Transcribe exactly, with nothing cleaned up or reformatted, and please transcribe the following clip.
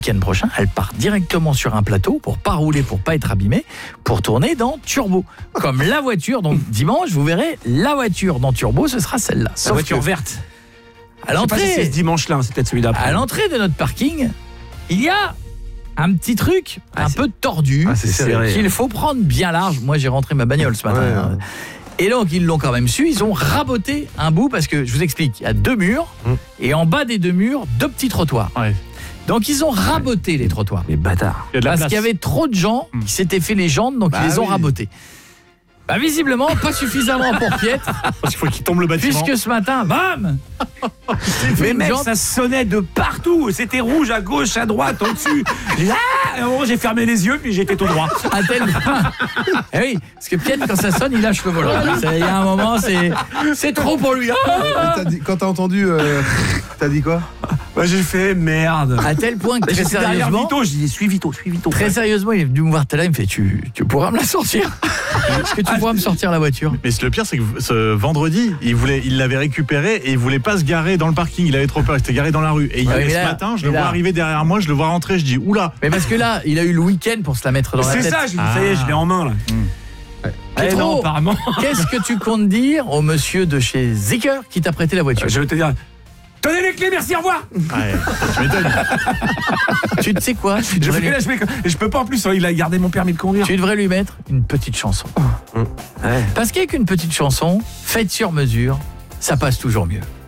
week-end prochain, elle part directement sur un plateau pour pas rouler, pour pas être abîmée, pour tourner dans Turbo. Comme la voiture, donc dimanche, vous verrez, la voiture dans Turbo, ce sera celle-là. La voiture que, verte. À l'entrée, je sais pas si c'est ce dimanche-là, c'est peut-être celui d'après. À l'entrée de notre parking, il y a un petit truc ah, un peu tordu ah, qu'il faut prendre bien large. Moi, j'ai rentré ma bagnole ce matin. Ouais, hein. ouais. Et donc, ils l'ont quand même su. Ils ont raboté un bout parce que, je vous explique, il y a deux murs mmh. et en bas des deux murs, deux petits trottoirs. Ouais. Donc, ils ont raboté ouais. les trottoirs. Les bâtards. Parce qu'il y avait trop de gens mmh. qui s'étaient fait les jambes, donc bah ils les oui. ont rabotés. Bah, visiblement, pas suffisamment pour Piet. Parce qu'il faut qu'il tombe le bâtiment. Puisque ce matin, bam mais mec, ça sonnait de partout. C'était rouge à gauche, à droite, en dessus. Ah, bon, j'ai fermé les yeux, puis j'étais tout droit. À tel point. Eh oui, parce que Piet, quand ça sonne, il lâche le volant. Il y a un moment, c'est, c'est trop pour lui. Ah t'as dit, quand t'as entendu, euh, t'as dit quoi? Bah, j'ai fait merde. À tel point que très sérieusement, Vito, je dis suis Vito, suis Vito. Très sérieusement, il est venu me voir tout à l'heure, il me fait tu, tu pourras me la sortir? Est-ce que tu pourras me sortir la voiture? Mais le pire, c'est que ce vendredi, il voulait, il l'avait récupéré et il voulait pas se garer dans le parking. Il avait trop peur, il s'était garé dans la rue. Et, ouais, il, ce là, matin, je le là. vois arriver derrière moi, je le vois rentrer, je dis oula. Mais parce que là, il a eu le week-end pour se la mettre dans la tête. C'est ça, je dis, ça y est, je l'ai en main là. Mmh. Ouais. Eh non, apparemment. Qu'est-ce que tu comptes dire au monsieur de chez Zeker qui t'a prêté la voiture? Je vais te dire. Tenez les clés, merci, au revoir. Ouais, tu m'étonnes. Tu sais quoi tu je, lui... là, je, vais... je peux pas en plus, il a gardé mon permis de conduire. Tu devrais lui mettre une petite chanson. Oh. Ouais. Parce qu'avec une petite chanson, faite sur mesure, ça passe toujours mieux.